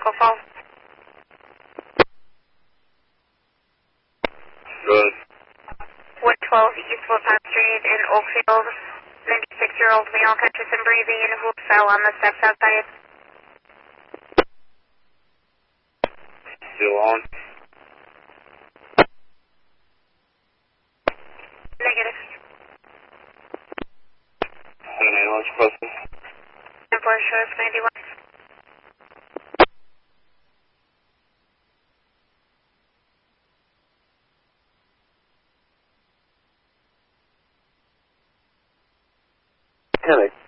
Echo Falls. Good. 112 East Wilson Street in Oakfield. 96-year-old male conscious and breathing who fell on the steps outside. Still on? Negative. An ambulance present? 10-4 shows 91. Panic.